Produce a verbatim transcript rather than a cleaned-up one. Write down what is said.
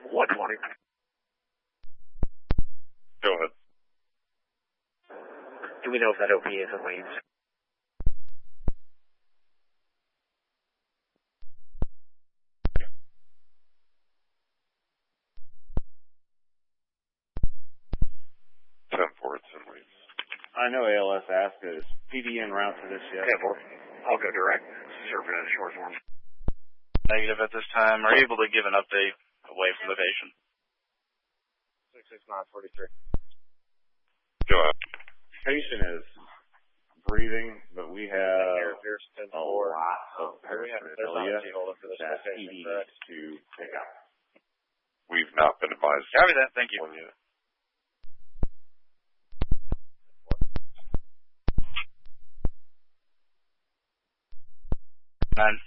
one twenty. Go ahead. Do we know if that O P is in lanes? ten four, it's in lanes. I know A L S asked, is P D en route for this yet? ten four. I'll go direct. Serving at a short form. Negative at this time. Are you able to give an update away from the patient? six six nine forty-three. Go ahead. Patient is breathing, but we have a lot of paraphernalia that P D needs to pick up. We've not been advised. Copy that. Thank you. One unit. Nine.